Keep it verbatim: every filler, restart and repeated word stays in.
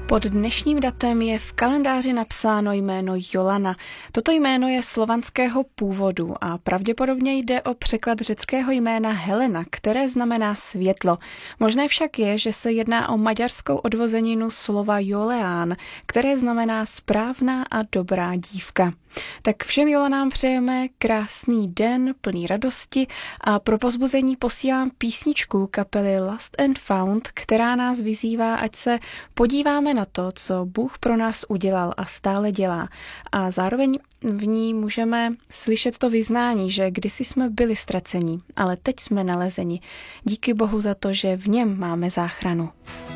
Pod dnešním datem je v kalendáři napsáno jméno Jolana. Toto jméno je slovanského původu a pravděpodobně jde o překlad řeckého jména Helena, které znamená světlo. Možné však je, že se jedná o maďarskou odvozeninu slova Joleán, které znamená správná a dobrá dívka. Tak všem Jolanám přejeme krásný den, plný radosti a pro povzbuzení posílám písničku kapely Lost and Found, která nás vyzývá, ať se podíváme na to, co Bůh pro nás udělal a stále dělá. A zároveň v ní můžeme slyšet to vyznání, že kdysi jsme byli ztraceni, ale teď jsme nalezeni. Díky Bohu za to, že v něm máme záchranu.